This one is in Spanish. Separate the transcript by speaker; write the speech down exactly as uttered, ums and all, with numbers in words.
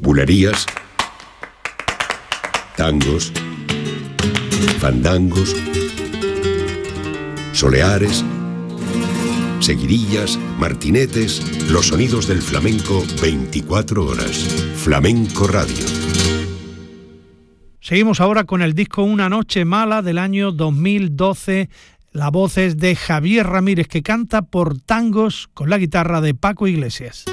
Speaker 1: bulerías, tangos, fandangos, soleares, seguidillas, martinetes, los sonidos del flamenco veinticuatro horas. Flamenco Radio.
Speaker 2: Seguimos ahora con el disco Una noche mala del año dos mil doce. La voz es de Javier Ramírez, que canta por tangos con la guitarra de Paco Iglesias.